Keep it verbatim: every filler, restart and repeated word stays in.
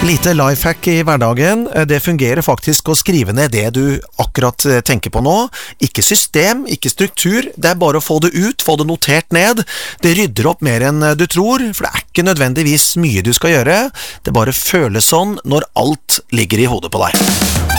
Lite lifehack i hverdagen, det fungerer faktisk å skrive ned det du akkurat tenker på nå. Ikke system, ikke struktur, det er bare å få det ut, få det notert ned. Det rydder opp mer enn du tror, for det er ikke nødvendigvis mye du skal gjøre. Det bare føles sånn når alt ligger i hodet på deg.